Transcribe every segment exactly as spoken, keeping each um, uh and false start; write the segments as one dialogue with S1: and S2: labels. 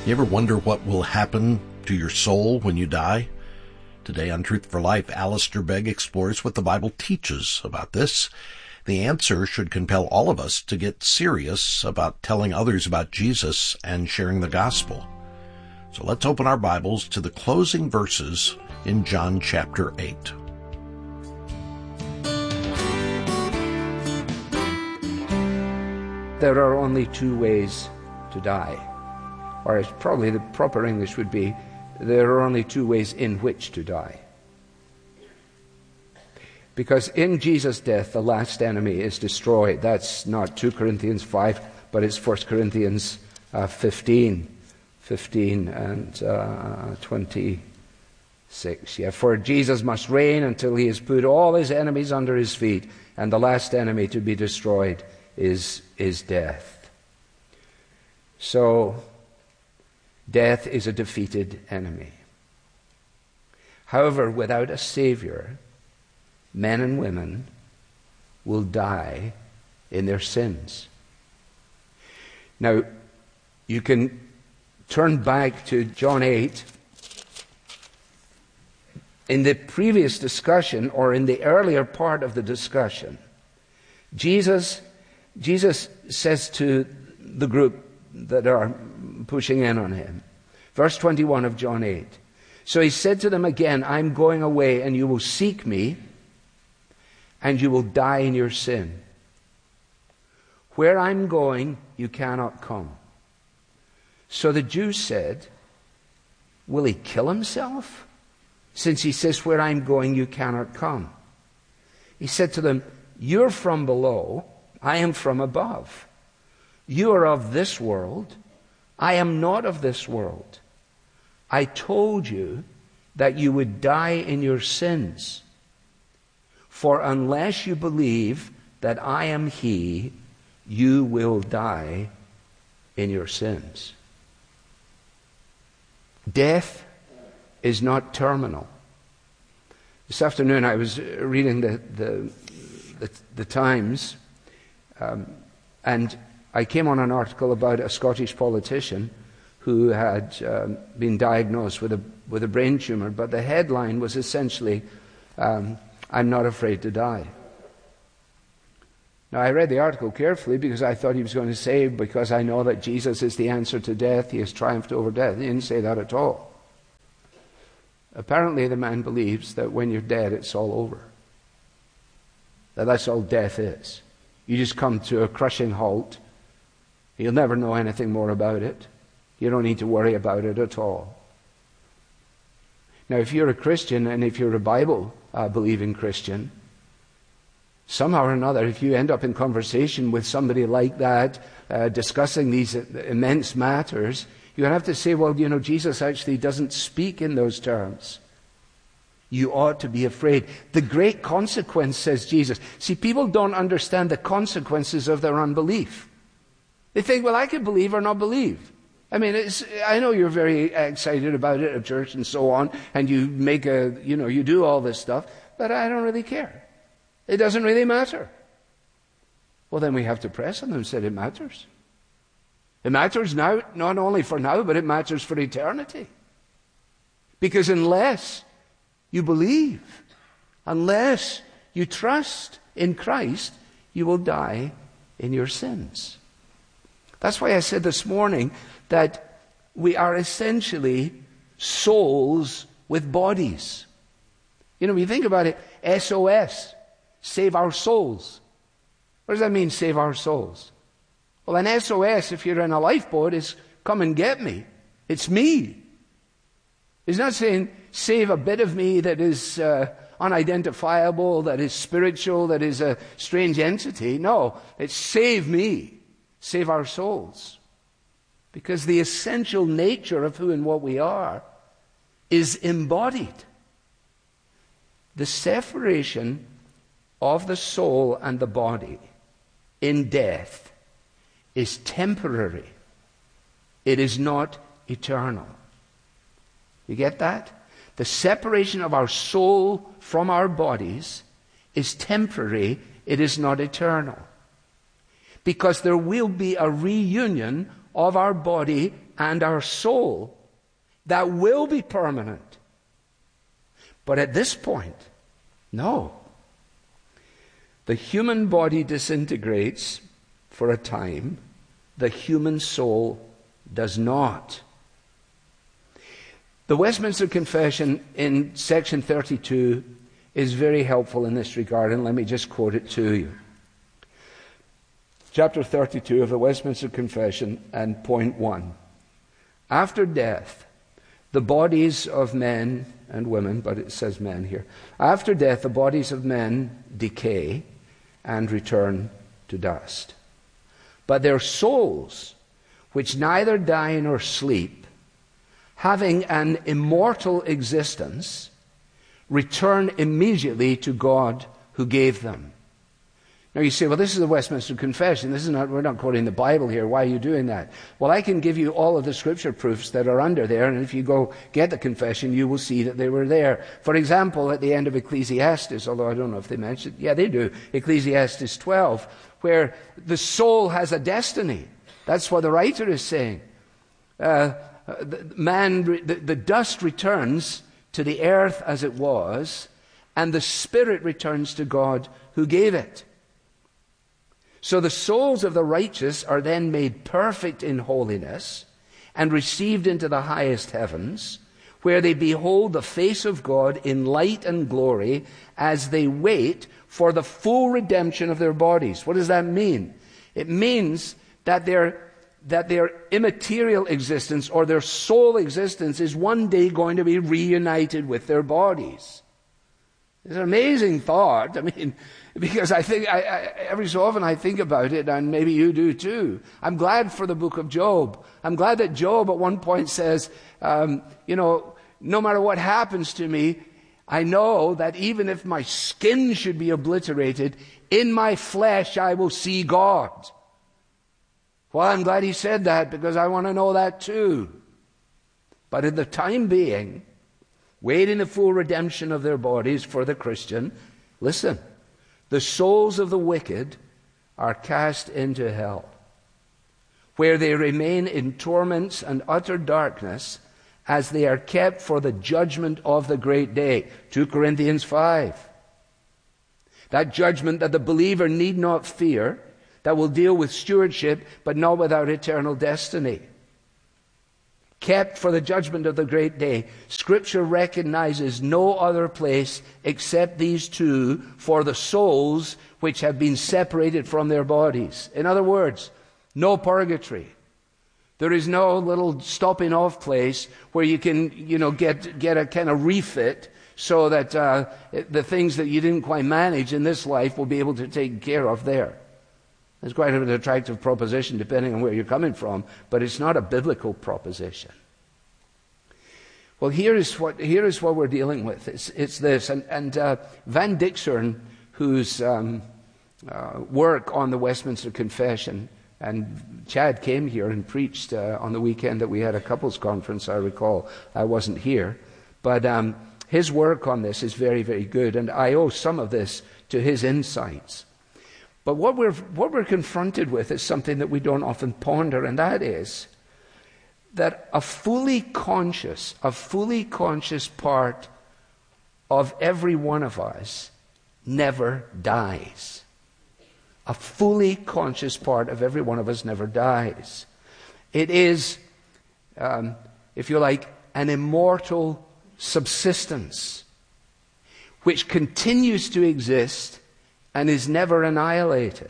S1: You ever wonder what will happen to your soul when you die? Today on Truth for Life, Alistair Begg explores what the Bible teaches about this. The answer should compel all of us to get serious about telling others about Jesus and sharing the gospel. So let's open our Bibles to the closing verses in John chapter eight.
S2: There are only two ways to die. Or probably the proper English would be, there are only two ways in which to die. Because in Jesus' death, the last enemy is destroyed. That's not Second Corinthians five, but it's First Corinthians uh, fifteen. fifteen and uh, twenty-six. Yeah, for Jesus must reign until he has put all his enemies under his feet, and the last enemy to be destroyed is, is death. So, death is a defeated enemy. However, without a Savior, men and women will die in their sins. Now, you can turn back to John eight. In the previous discussion, or in the earlier part of the discussion, Jesus, Jesus says to the group that are pushing in on him, verse twenty-one of John eight, so he said to them again, I'm going away, and you will seek me, and you will die in your sin. Where I'm going, you cannot come. So the Jews said, will he kill himself, since he says, where I'm going, you cannot come? He said to them, you're from below, I am from above. You are of this world, I am not of this world. I told you that you would die in your sins. For unless you believe that I am he, you will die in your sins. Death is not terminal. This afternoon I was reading the, the, the, the Times, um, and I came on an article about a Scottish politician who had um, been diagnosed with a with a brain tumor, but the headline was essentially, um, I'm not afraid to die. Now, I read the article carefully because I thought he was going to say, because I know that Jesus is the answer to death, he has triumphed over death. He didn't say that at all. Apparently, the man believes that when you're dead, it's all over. That that's all death is. You just come to a crushing halt. You'll never know anything more about it. You don't need to worry about it at all. Now, if you're a Christian and if you're a Bible-believing uh, Christian, somehow or another, if you end up in conversation with somebody like that, uh, discussing these immense matters, you have to say, well, you know, Jesus actually doesn't speak in those terms. You ought to be afraid. The great consequence, says Jesus. See, people don't understand the consequences of their unbelief. They think, well, I can believe or not believe. I mean, it's, I know you're very excited about it at church and so on, and you make a, you know, you do all this stuff, but I don't really care. It doesn't really matter. Well, then we have to press on them and say it matters. It matters now, not only for now, but it matters for eternity. Because unless you believe, unless you trust in Christ, you will die in your sins. That's why I said this morning that we are essentially souls with bodies. You know, when you think about it, S O S, save our souls. What does that mean, save our souls? Well, an S O S, if you're in a lifeboat, is come and get me. It's me. It's not saying save a bit of me that is uh, unidentifiable, that is spiritual, that is a strange entity. No, it's save me. Save our souls. Because the essential nature of who and what we are is embodied. The separation of the soul and the body in death is temporary. It is not eternal. You get that? The separation of our soul from our bodies is temporary. It is not eternal. Because there will be a reunion of our body and our soul that will be permanent. But at this point, no. The human body disintegrates for a time. The human soul does not. The Westminster Confession in section thirty-two is very helpful in this regard, and let me just quote it to you. Chapter thirty-two of the Westminster Confession and point one. After death, the bodies of men and women, but it says men here. After death, the bodies of men decay and return to dust. But their souls, which neither die nor sleep, having an immortal existence, return immediately to God who gave them. Now you say, well, this is the Westminster Confession. This is not, we're not quoting the Bible here. Why are you doing that? Well, I can give you all of the scripture proofs that are under there, and if you go get the confession, you will see that they were there. For example, at the end of Ecclesiastes, although I don't know if they mentioned, yeah, they do, Ecclesiastes twelve, where the soul has a destiny. That's what the writer is saying. Uh, man, the, the dust returns to the earth as it was, and the spirit returns to God who gave it. So the souls of the righteous are then made perfect in holiness and received into the highest heavens, where they behold the face of God in light and glory as they wait for the full redemption of their bodies. What does that mean? It means that their, that their immaterial existence or their soul existence is one day going to be reunited with their bodies. It's an amazing thought. I mean, because I think, I, I, every so often I think about it, and maybe you do too. I'm glad for the book of Job. I'm glad that Job at one point says, um, you know, no matter what happens to me, I know that even if my skin should be obliterated, in my flesh I will see God. Well, I'm glad he said that, because I want to know that too. But in the time being, waiting the full redemption of their bodies for the Christian, listen, the souls of the wicked are cast into hell, where they remain in torments and utter darkness as they are kept for the judgment of the great day. Second Corinthians five. That judgment that the believer need not fear, that will deal with stewardship, but not without eternal destiny. Kept for the judgment of the great day. Scripture recognizes no other place except these two for the souls which have been separated from their bodies. In other words, no purgatory. There is no little stopping off place where you can, you know, get, get a kind of refit so that uh, the things that you didn't quite manage in this life will be able to take care of there. It's quite an attractive proposition depending on where you're coming from, but it's not a biblical proposition. Well, here is what here is what we're dealing with. It's it's this, and and uh, Van Dixern, whose um, uh, work on the Westminster Confession, and Chad came here and preached uh, on the weekend that we had a couples conference. I recall I wasn't here, but um, his work on this is very very good, and I owe some of this to his insights. But what we're, what we're confronted with is something that we don't often ponder, and that is that a fully conscious, a fully conscious part of every one of us never dies. A fully conscious part of every one of us never dies. It is, um, if you like, an immortal subsistence which continues to exist and is never annihilated.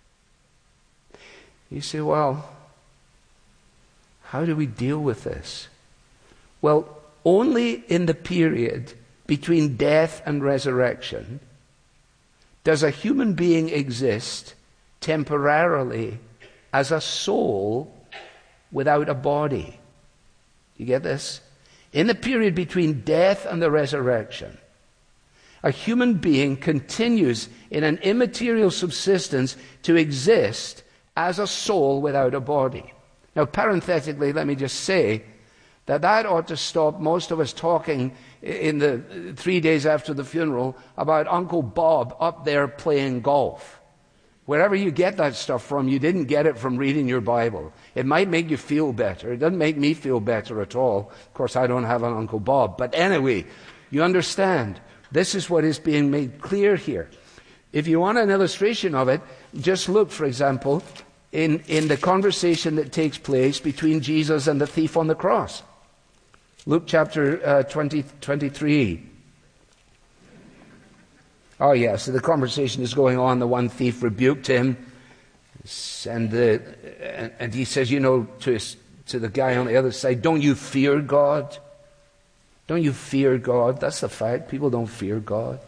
S2: You say, well, how do we deal with this? Well, only in the period between death and resurrection does a human being exist temporarily as a soul without a body. You get this? In the period between death and the resurrection, a human being continues in an immaterial subsistence to exist as a soul without a body. Now, parenthetically, let me just say that that ought to stop most of us talking in the three days after the funeral about Uncle Bob up there playing golf. Wherever you get that stuff from, you didn't get it from reading your Bible. It might make you feel better. It doesn't make me feel better at all. Of course, I don't have an Uncle Bob. But anyway, you understand. This is what is being made clear here. If you want an illustration of it, just look, for example, in, in the conversation that takes place between Jesus and the thief on the cross. Luke chapter uh, twenty, twenty-three. Oh, yeah, so the conversation is going on. The one thief rebuked him. And, the, and, and he says, you know, to, his, to the guy on the other side, don't you fear God? Don't you fear God? That's the fact. People don't fear God.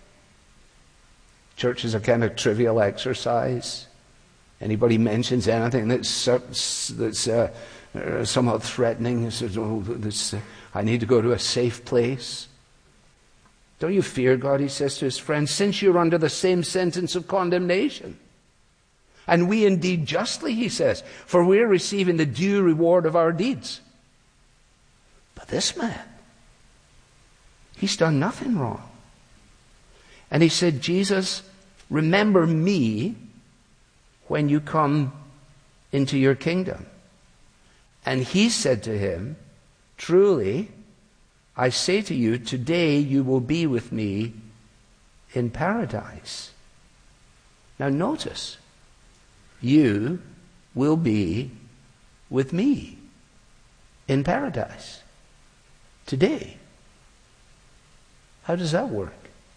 S2: Church is a kind of trivial exercise. Anybody mentions anything that's, that's uh, uh, somewhat threatening, says, oh, this, uh, I need to go to a safe place. Don't you fear God, he says to his friends, since you're under the same sentence of condemnation. And we indeed justly, he says, for we're receiving the due reward of our deeds. But this man, he's done nothing wrong. And he said, Jesus, remember me when you come into your kingdom. And he said to him, truly, I say to you, today you will be with me in paradise. Now notice, you will be with me in paradise today. How does that work?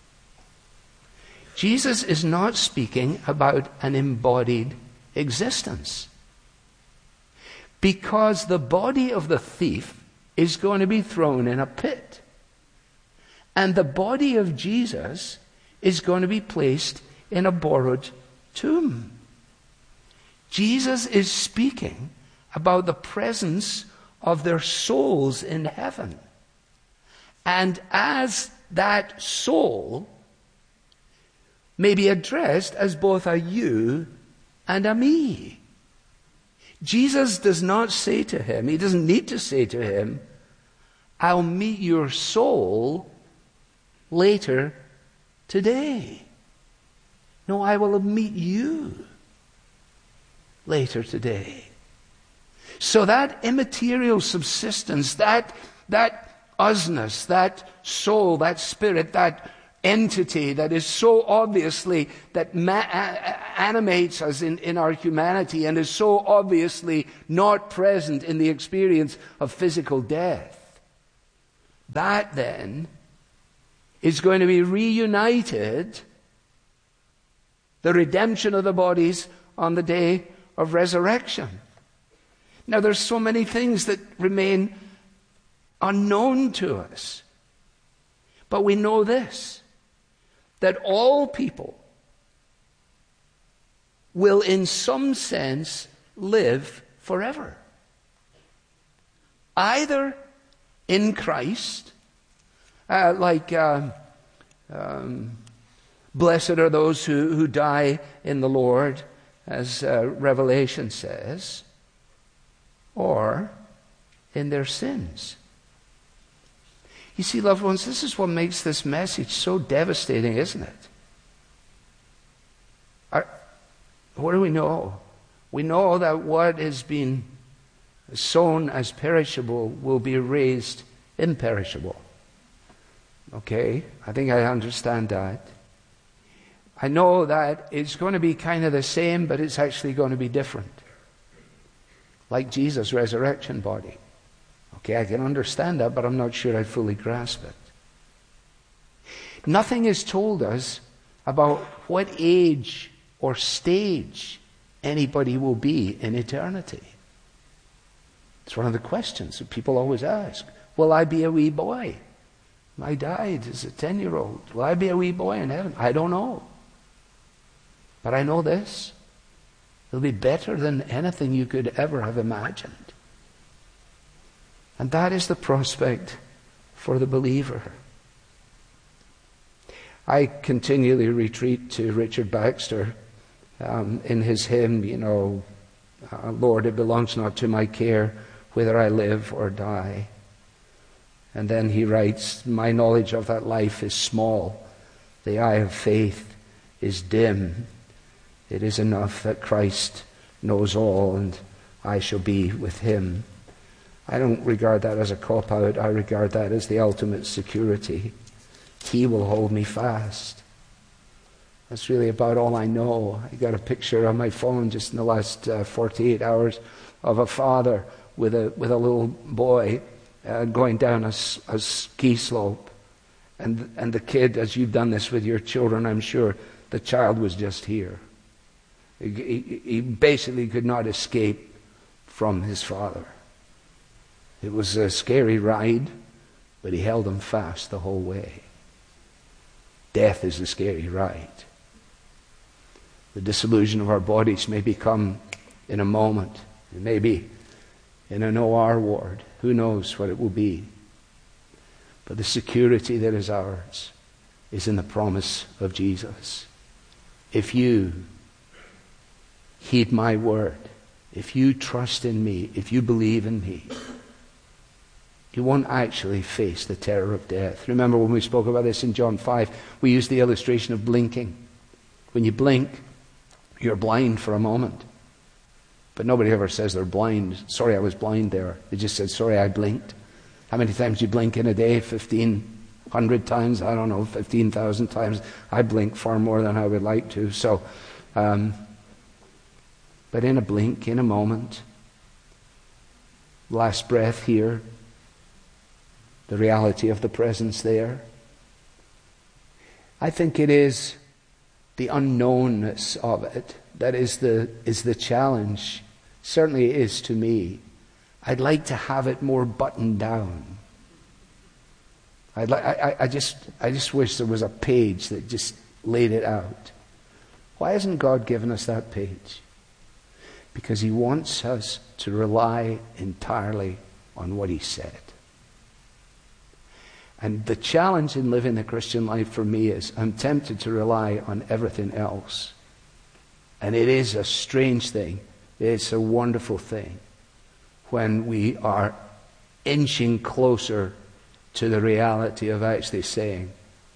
S2: Jesus is not speaking about an embodied existence, because the body of the thief is going to be thrown in a pit. And the body of Jesus is going to be placed in a borrowed tomb. Jesus is speaking about the presence of their souls in heaven. And as that soul may be addressed as both a you and a me. Jesus does not say to him, he doesn't need to say to him, I'll meet your soul later today. No, I will meet you later today. So that immaterial subsistence, that, that usness, that soul, that spirit, that entity that is so obviously, that ma- animates us in, in our humanity and is so obviously not present in the experience of physical death, that then is going to be reunited, the redemption of the bodies on the day of resurrection. Now there's so many things that remain unknown to us. But we know this, that all people will in some sense live forever. Either in Christ, uh, like uh, um, blessed are those who, who die in the Lord, as uh, Revelation says, or in their sins. You see, loved ones, this is what makes this message so devastating, isn't it? Our, what do we know? We know that what has been sown as perishable will be raised imperishable. Okay, I think I understand that. I know that it's going to be kind of the same, but it's actually going to be different. Like Jesus' resurrection body. Okay, I can understand that, but I'm not sure I fully grasp it. Nothing is told us about what age or stage anybody will be in eternity. It's one of the questions that people always ask. Will I be a wee boy? I died as a ten-year-old. Will I be a wee boy in heaven? I don't know. But I know this. It'll be better than anything you could ever have imagined. And that is the prospect for the believer. I continually retreat to Richard Baxter um, in his hymn, you know, uh, Lord, it belongs not to my care whether I live or die. And then he writes, my knowledge of that life is small. The eye of faith is dim. It is enough that Christ knows all and I shall be with him. I don't regard that as a cop-out. I regard that as the ultimate security. He will hold me fast. That's really about all I know. I got a picture on my phone just in the last uh, forty-eight hours of a father with a with a little boy uh, going down a, a ski slope. And, and the kid, as you've done this with your children, I'm sure, the child was just here. He, he, he basically could not escape from his father. It was a scary ride, but he held him fast the whole way. Death is a scary ride. The disillusion of our bodies may become in a moment. It may be in an O R ward. Who knows what it will be? But the security that is ours is in the promise of Jesus. If you heed my word, if you trust in me, if you believe in me, you won't actually face the terror of death. Remember when we spoke about this in John five, we used the illustration of blinking. When you blink, you're blind for a moment. But nobody ever says they're blind. Sorry, I was blind there. They just said, sorry, I blinked. How many times do you blink in a day? fifteen hundred times? I don't know, fifteen thousand times. I blink far more than I would like to. So, um, but in a blink, in a moment, last breath here, the reality of the presence there. I think it is the unknownness of it that is the is the challenge. Certainly it is to me. I'd like to have it more buttoned down. I'd like, I, I just I just wish there was a page that just laid it out. Why hasn't God given us that page? Because he wants us to rely entirely on what he said. And the challenge in living the Christian life for me is I'm tempted to rely on everything else. And it is a strange thing. It's a wonderful thing when we are inching closer to the reality of actually saying,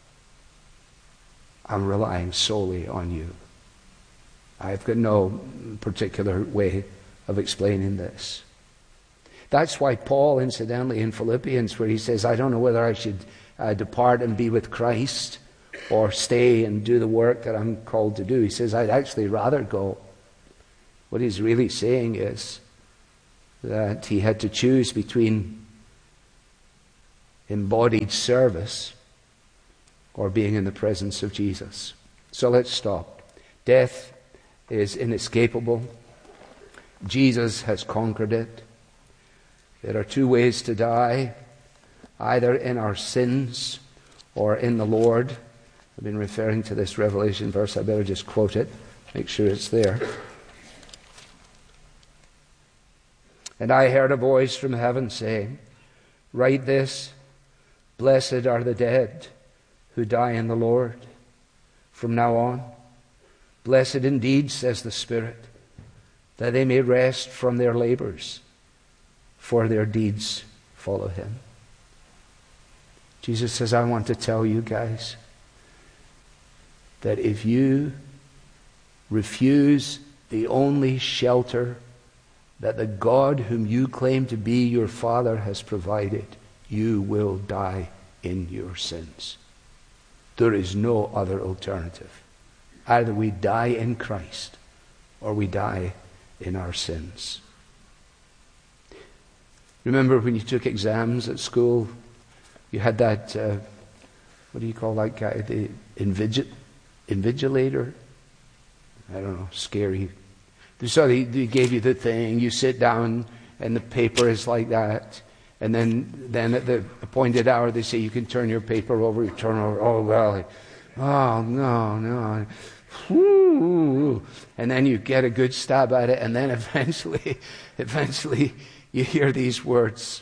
S2: I'm relying solely on you. I've got no particular way of explaining this. That's why Paul, incidentally, in Philippians, where he says, I don't know whether I should uh, depart and be with Christ or stay and do the work that I'm called to do. He says, I'd actually rather go. What he's really saying is that he had to choose between embodied service or being in the presence of Jesus. So let's stop. Death is inescapable. Jesus has conquered it. There are two ways to die, either in our sins or in the Lord. I've been referring to this Revelation verse. I better just quote it, make sure it's there. And I heard a voice from heaven saying, write this, blessed are the dead who die in the Lord from now on. Blessed indeed, says the Spirit, that they may rest from their labors, for their deeds follow him. Jesus says, I want to tell you guys that if you refuse the only shelter that the God whom you claim to be your Father has provided, you will die in your sins. There is no other alternative. Either we die in Christ or we die in our sins. Remember when you took exams at school, you had that, uh, what do you call that guy, the invigil- invigilator? I don't know, scary. So they, they gave you the thing, you sit down and the paper is like that. And then, then at the appointed hour they say you can turn your paper over, you turn over, oh well, oh no, no. Whoo. And then you get a good stab at it, and then eventually, eventually you hear these words.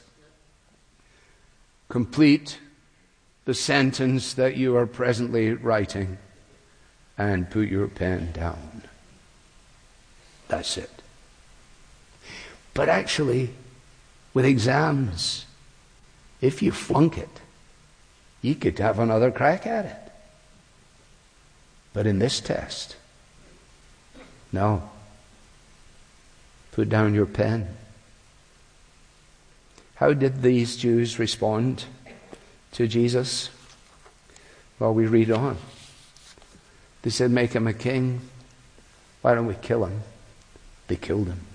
S2: Complete the sentence that you are presently writing and put your pen down. That's it. But actually, with exams, if you flunk it, you could have another crack at it. But in this test, No. Put down your pen. How did these Jews respond to Jesus? Well, we read on. They said, make him a king. Why don't we kill him? They killed him.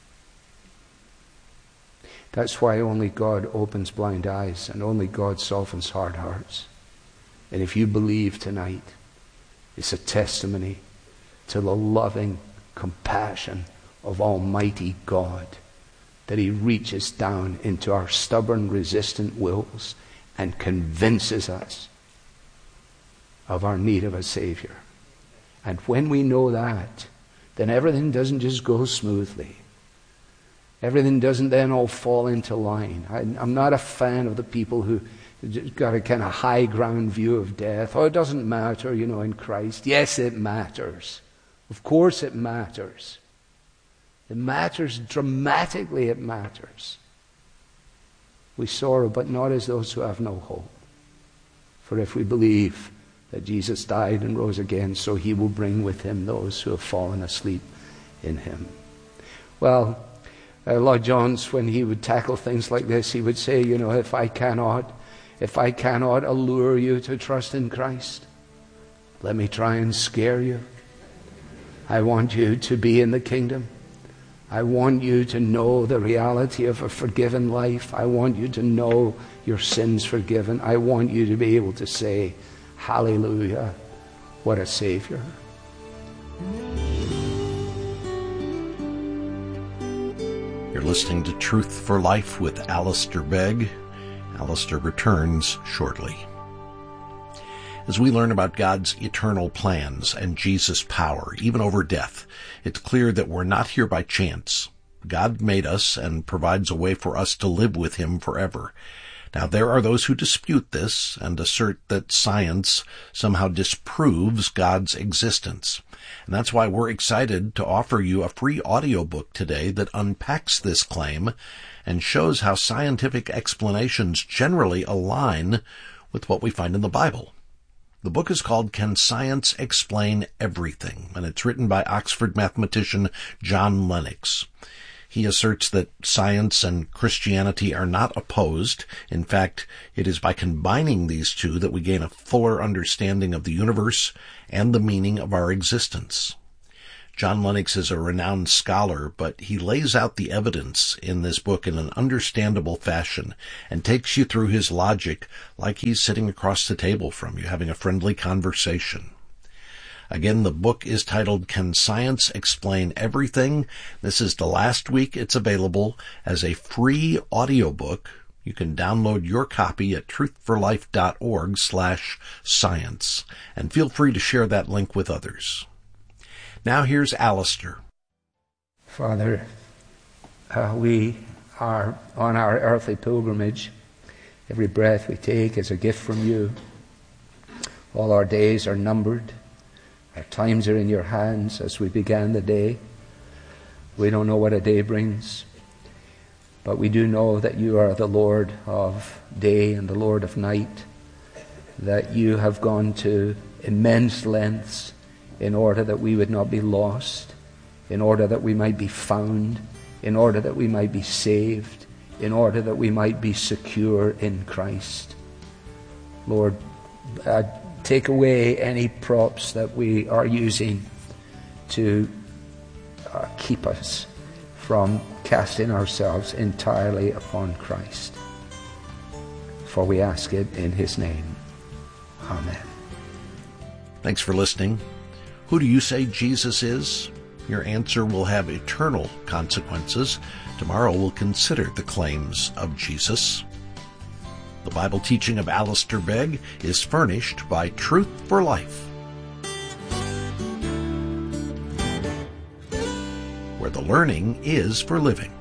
S2: That's why only God opens blind eyes and only God softens hard hearts. And if you believe tonight, it's a testimony to the loving compassion of Almighty God, that He reaches down into our stubborn, resistant wills and convinces us of our need of a Savior. And when we know that, then everything doesn't just go smoothly. Everything doesn't then all fall into line. I, I'm not a fan of the people who got a kind of high ground view of death. Oh, it doesn't matter, you know, in Christ. Yes, it matters. Of course it matters. It matters dramatically, it matters. We sorrow, but not as those who have no hope. For if we believe that Jesus died and rose again, so He will bring with Him those who have fallen asleep in Him. Well, uh, Lloyd Jones, when he would tackle things like this, he would say, you know, if I cannot, if I cannot allure you to trust in Christ, let me try and scare you. I want you to be in the kingdom. I want you to know the reality of a forgiven life. I want you to know your sins forgiven. I want you to be able to say, hallelujah, what a Savior.
S1: You're listening to Truth for Life with Alistair Begg. Alistair returns shortly. As we learn about God's eternal plans and Jesus' power, even over death, it's clear that we're not here by chance. God made us and provides a way for us to live with Him forever. Now, there are those who dispute this and assert that science somehow disproves God's existence. And that's why we're excited to offer you a free audiobook today that unpacks this claim and shows how scientific explanations generally align with what we find in the Bible. The book is called Can Science Explain Everything? And it's written by Oxford mathematician John Lennox. He asserts that science and Christianity are not opposed. In fact, it is by combining these two that we gain a fuller understanding of the universe and the meaning of our existence. John Lennox is a renowned scholar, but he lays out the evidence in this book in an understandable fashion and takes you through his logic like he's sitting across the table from you, having a friendly conversation. Again, the book is titled Can Science Explain Everything? This is the last week it's available as a free audiobook. You can download your copy at truthforlife.org slash science. And feel free to share that link with others. Now here's Alistair.
S2: Father, uh, we are on our earthly pilgrimage. Every breath we take is a gift from you. All our days are numbered. Our times are in your hands as we began the day. We don't know what a day brings, but we do know that you are the Lord of day and the Lord of night, that you have gone to immense lengths in order that we would not be lost, in order that we might be found, in order that we might be saved, in order that we might be secure in Christ. Lord, uh, take away any props that we are using to uh, keep us from casting ourselves entirely upon Christ. For we ask it in His name. Amen.
S1: Thanks for listening. Who do you say Jesus is? Your answer will have eternal consequences. Tomorrow we'll consider the claims of Jesus. The Bible teaching of Alistair Begg is furnished by Truth for Life, where the learning is for living.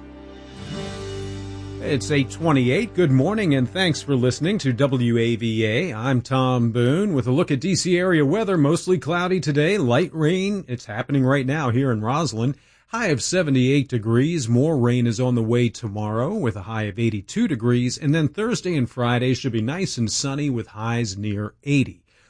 S3: It's eight twenty-eight. Good morning, and thanks for listening to W A V A. I'm Tom Boone with a look at D C area weather. Mostly cloudy today, light rain. It's happening right now here in Roslyn. High of seventy-eight degrees. More rain is on the way tomorrow with a high of eighty-two degrees. And then Thursday and Friday should be nice and sunny with highs near eighty.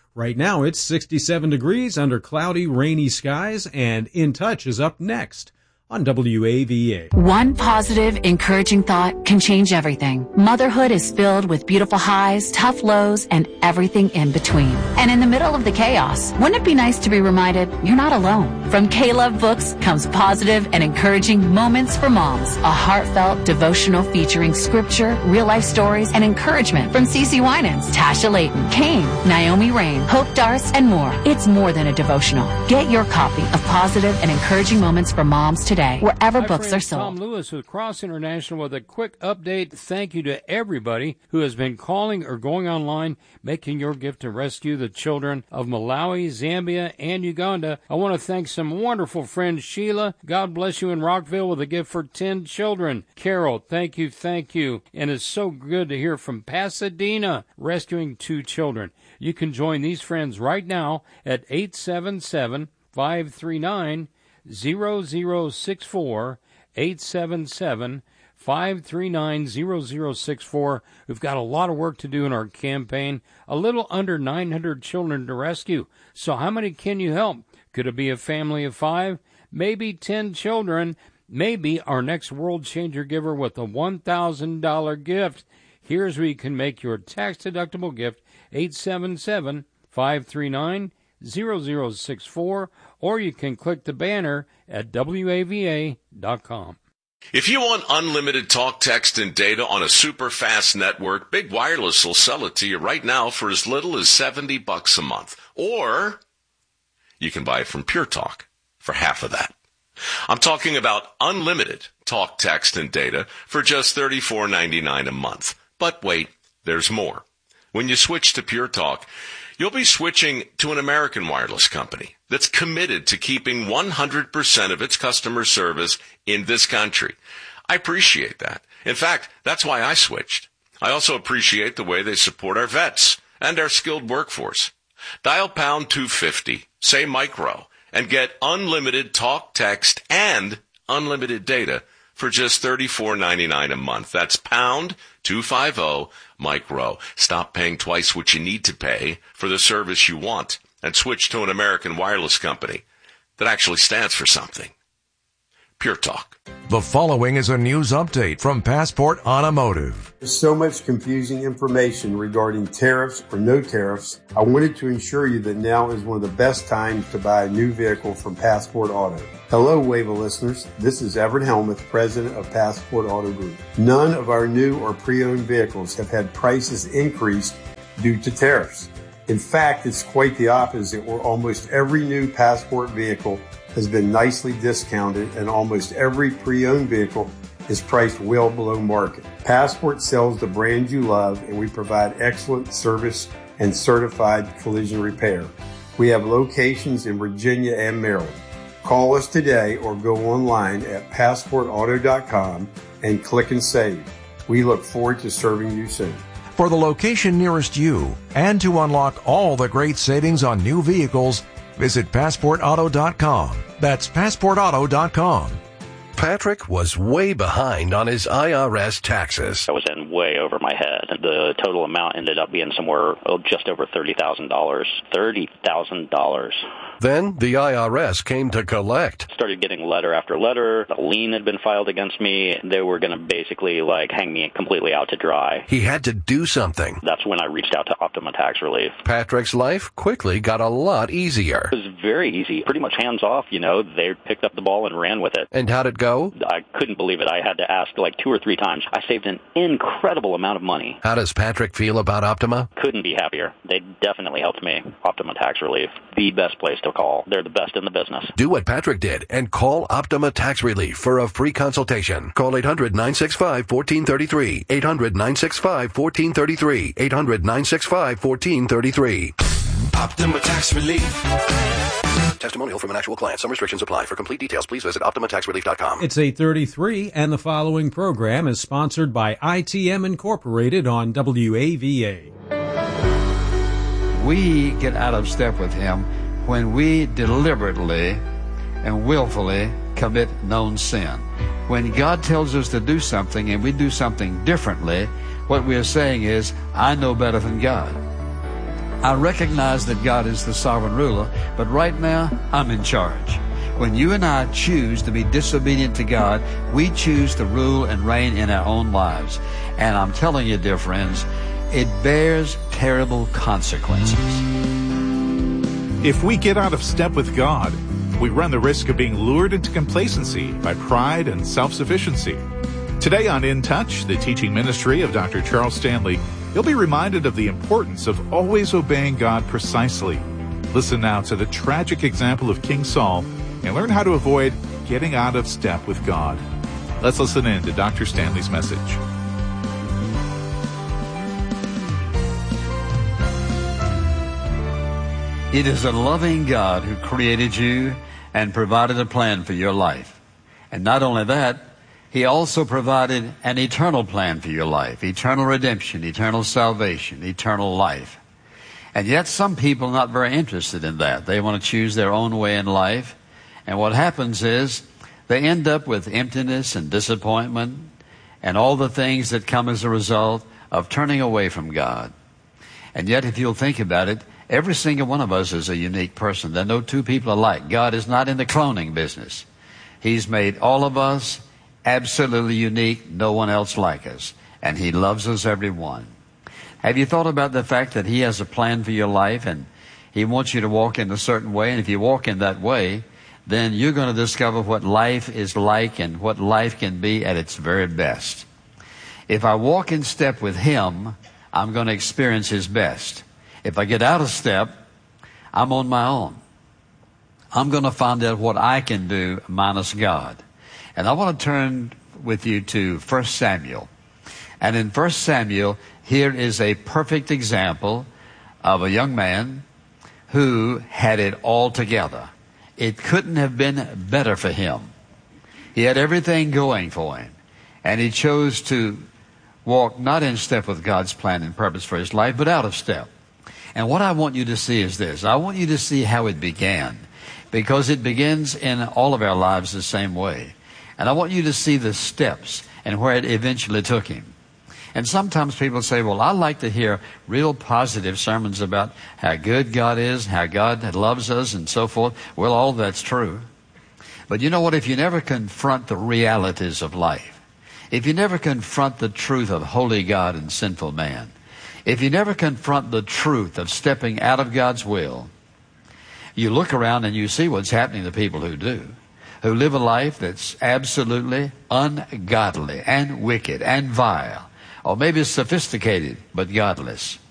S3: Right now it's sixty-seven degrees under cloudy, rainy skies, and In Touch is up next on W A V A.
S4: One positive, encouraging thought can change everything. Motherhood is filled with beautiful highs, tough lows, and everything in between. And in the middle of the chaos, wouldn't it be nice to be reminded you're not alone? From K-Love Books comes positive and encouraging moments for moms. A heartfelt devotional featuring scripture, real-life stories, and encouragement from Cece Winans, Tasha Layton, Kane, Naomi Rain, Hope Darce, and more. It's more than a devotional. Get your copy of Positive and Encouraging Moments for Moms today, wherever
S5: Hi,
S4: books
S5: friends,
S4: are sold.
S5: Tom Lewis with Cross International with a quick update. Thank you to everybody who has been calling or going online, making your gift to rescue the children of Malawi, Zambia, and Uganda. I want to thank some wonderful friends. Sheila, God bless you in Rockville with a gift for ten children. Carol, thank you, thank you. And it's so good to hear from Pasadena, rescuing two children. You can join these friends right now at eight seven seven, five three nine, zero zero six four, eight seven seven, five three nine, zero zero six four. We've got a lot of work to do in our campaign, a little under nine hundred children to rescue. So how many can you help? Could it be a family of five? Maybe ten children? Maybe our next World Changer giver with a one thousand dollars gift. Here's where you can make your tax-deductible gift, eight seven seven, five three nine, zero zero six four, or you can click the banner at W A V A dot com.
S6: If you want unlimited talk, text, and data on a super fast network, Big Wireless will sell it to you right now for as little as seventy bucks a month. Or you can buy it from Pure Talk for half of that. I'm talking about unlimited talk, text, and data for just thirty-four ninety-nine a month. But wait, there's more. When you switch to Pure Talk, you'll be switching to an American wireless company that's committed to keeping one hundred percent of its customer service in this country. I appreciate that. In fact, that's why I switched. I also appreciate the way they support our vets and our skilled workforce. Dial pound two fifty, say micro, and get unlimited talk, text, and unlimited data for just thirty-four ninety-nine a month. That's pound two fifty, micro. Stop paying twice what you need to pay for the service you want and switch to an American wireless company that actually stands for something. Pure Talk.
S7: The following is a news update from Passport Automotive.
S8: There's so much confusing information regarding tariffs or no tariffs. I wanted to ensure you that now is one of the best times to buy a new vehicle from Passport Auto. Hello, WAVA listeners. This is Everett Helmuth, president of Passport Auto Group. None of our new or pre-owned vehicles have had prices increased due to tariffs. In fact, it's quite the opposite, where almost every new Passport vehicle has been nicely discounted and almost every pre-owned vehicle is priced well below market. Passport sells the brand you love, and we provide excellent service and certified collision repair. We have locations in Virginia and Maryland. Call us today or go online at passport auto dot com and click and save. We look forward to serving you soon.
S7: For the location nearest you and to unlock all the great savings on new vehicles, visit passport auto dot com. That's passport auto dot com.
S9: Patrick was way behind on his I R S taxes.
S10: I was in way over my head. The total amount ended up being somewhere oh, just over thirty thousand dollars. thirty thousand dollars.
S9: Then the I R S came to collect.
S10: Started getting letter after letter. A lien had been filed against me. They were going to basically like hang me completely out to dry.
S9: He had to do something.
S10: That's when I reached out to Optima Tax Relief.
S9: Patrick's life quickly got a lot easier.
S10: It was very easy. Pretty much hands off, you know. They picked up the ball and ran with it.
S9: And how'd it go?
S10: I couldn't believe it. I had to ask like two or three times. I saved an incredible amount of money.
S9: How does Patrick feel about Optima?
S10: Couldn't be happier. They definitely helped me. Optima Tax Relief. The best place to call. They're the best in the business.
S9: Do what Patrick did and call Optima Tax Relief for a free consultation. Call eight hundred, nine six five, one four three three. eight hundred, nine six five, one four three three. eight hundred, nine six five, one four three three.
S6: Optima Tax Relief.
S9: Testimonial from an actual client. Some restrictions apply. For complete details, please visit optima tax relief dot com.
S3: It's eight thirty-three, and the following program is sponsored by I T M Incorporated on W A V A.
S11: We get out of step with him when we deliberately and willfully commit known sin. When God tells us to do something and we do something differently, what we are saying is, I know better than God. I recognize that God is the sovereign ruler, but right now, I'm in charge. When you and I choose to be disobedient to God, we choose to rule and reign in our own lives. And I'm telling you, dear friends, it bears terrible consequences.
S12: If we get out of step with God, we run the risk of being lured into complacency by pride and self-sufficiency. Today on In Touch, the teaching ministry of Doctor Charles Stanley, you'll be reminded of the importance of always obeying God precisely. Listen now to the tragic example of King Saul and learn how to avoid getting out of step with God. Let's listen in to Doctor Stanley's message.
S11: It is a loving God who created you and provided a plan for your life. And not only that, He also provided an eternal plan for your life, eternal redemption, eternal salvation, eternal life. And yet some people are not very interested in that. They want to choose their own way in life. And what happens is they end up with emptiness and disappointment and all the things that come as a result of turning away from God. And yet if you'll think about it, every single one of us is a unique person. There are no two people alike. God is not in the cloning business. He's made all of us absolutely unique, no one else like us. And He loves us, every one. Have you thought about the fact that He has a plan for your life and He wants you to walk in a certain way? And if you walk in that way, then you're going to discover what life is like and what life can be at its very best. If I walk in step with Him, I'm going to experience His best. If I get out of step, I'm on my own. I'm going to find out what I can do minus God. And I want to turn with you to First Samuel. And in First Samuel, here is a perfect example of a young man who had it all together. It couldn't have been better for him. He had everything going for him. And he chose to walk not in step with God's plan and purpose for his life, but out of step. And what I want you to see is this. I want you to see how it began, because it begins in all of our lives the same way. And I want you to see the steps and where it eventually took him. And sometimes people say, well, I like to hear real positive sermons about how good God is, how God loves us, and so forth. Well, all that's true. But you know what? If you never confront the realities of life, if you never confront the truth of holy God and sinful man, if you never confront the truth of stepping out of God's will, you look around and you see what's happening to people who do, who live a life that's absolutely ungodly and wicked and vile, or maybe sophisticated but godless.